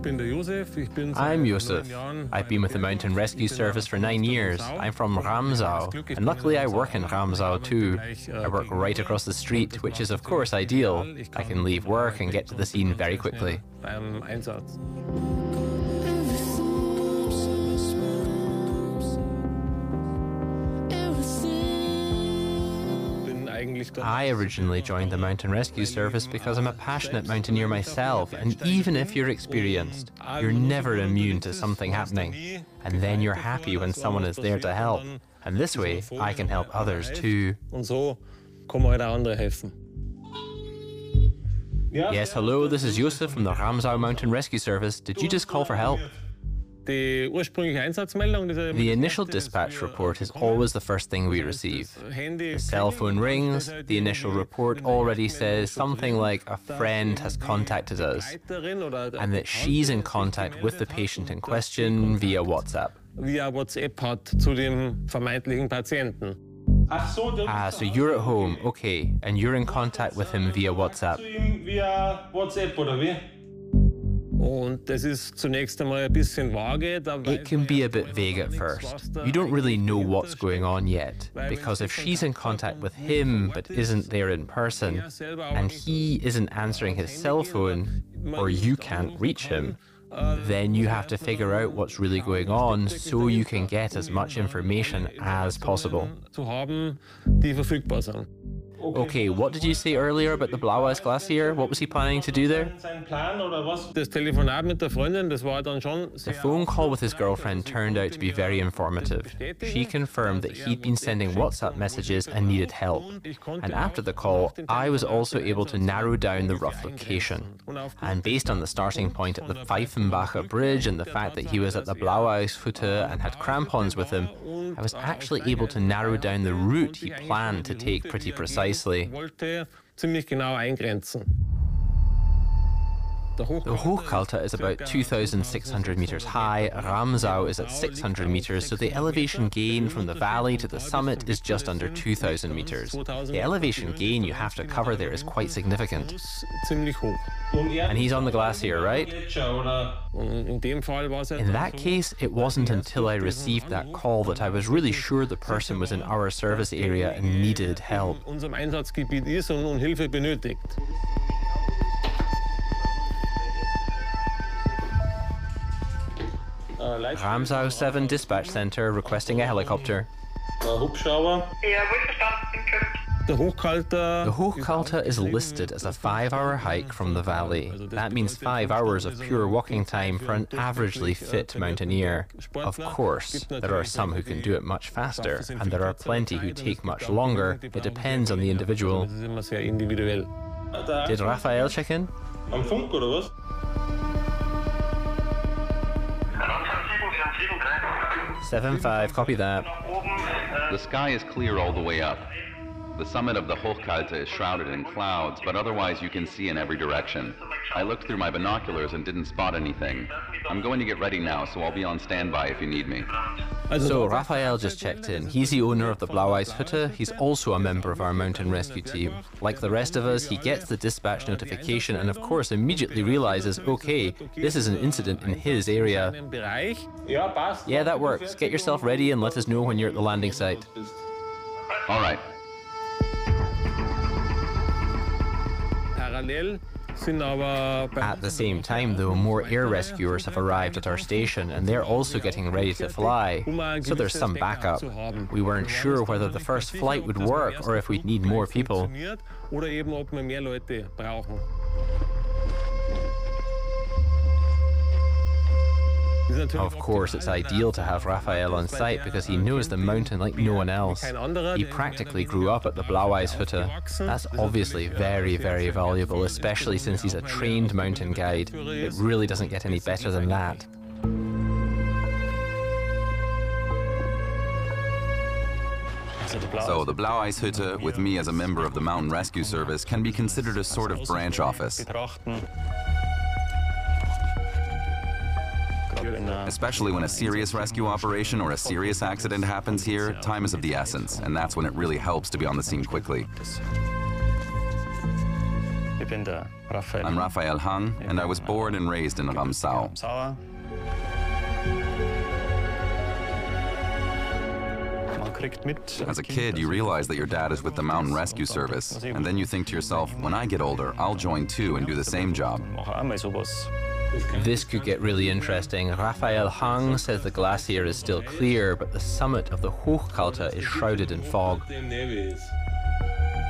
I'm Yusuf. I've been with the Mountain Rescue Service for 9 years. I'm from Ramsau, and luckily I work in Ramsau too. I work right across the street, which is of course ideal. I can leave work and get to the scene very quickly. I originally joined the Mountain Rescue Service because I'm a passionate mountaineer myself, and even if you're experienced, you're never immune to something happening. And then you're happy when someone is there to help. And this way, I can help others too. Yes, hello, this is Yusuf from the Ramsau Mountain Rescue Service. Did you just call for help? The initial dispatch report is always the first thing we receive. The cell phone rings, the initial report already says something like a friend has contacted us, and that she's in contact with the patient in question via WhatsApp. So you're at home, okay, and you're in contact with him via WhatsApp. It can be a bit vague at first. You don't really know what's going on yet, because if she's in contact with him but isn't there in person, and he isn't answering his cell phone, or you can't reach him, then you have to figure out what's really going on so you can get as much information as possible. Okay, what did you say earlier about the Blaueis Glacier? What was he planning to do there? The phone call with his girlfriend turned out to be very informative. She confirmed that he'd been sending WhatsApp messages and needed help. And after the call, I was also able to narrow down the rough location. And based on the starting point at the Pfeifenbacher Bridge and the fact that he was at the Blaueishütte and had crampons with him, I was actually able to narrow down the route he planned to take pretty precisely. The Hochkalter is about 2,600 meters high, Ramsau is at 600 meters, so the elevation gain from the valley to the summit is just under 2,000 meters. The elevation gain you have to cover there is quite significant. And he's on the glacier, right? In that case, it wasn't until I received that call that I was really sure the person was in our service area and needed help. Ramsau 7 Dispatch Center requesting a helicopter. The Hochkalter is listed as a 5-hour hike from the valley. That means 5 hours of pure walking time for an averagely fit mountaineer. Of course, there are some who can do it much faster, and there are plenty who take much longer. It depends on the individual. Did Raphael check in? Am Funk oder was? 7-5, copy that. The sky is clear all the way up. The summit of the Hochkalter is shrouded in clouds, but otherwise you can see in every direction. I looked through my binoculars and didn't spot anything. I'm going to get ready now, so I'll be on standby if you need me. So Raphael just checked in. He's the owner of the Blaueishütte. He's also a member of our mountain rescue team. Like the rest of us, he gets the dispatch notification and of course immediately realizes, okay, this is an incident in his area. Yeah, that works. Get yourself ready and let us know when you're at the landing site. All right. At the same time, though, more air rescuers have arrived at our station and they're also getting ready to fly, so there's some backup. We weren't sure whether the first flight would work or if we'd need more people. Of course, it's ideal to have Raphael on site because he knows the mountain like no one else. He practically grew up at the Blaueishütte. That's obviously very, very valuable, especially since he's a trained mountain guide. It really doesn't get any better than that. So the Blaueishütte, with me as a member of the Mountain Rescue Service, can be considered a sort of branch office. Especially when a serious rescue operation or a serious accident happens here, time is of the essence, and that's when it really helps to be on the scene quickly. I'm Raphael Hang, and I was born and raised in Ramsau. As a kid, you realize that your dad is with the Mountain Rescue Service, and then you think to yourself, when I get older, I'll join too and do the same job. This could get really interesting. Raphael Hang says the glacier is still clear, but the summit of the Hochkalte is shrouded in fog.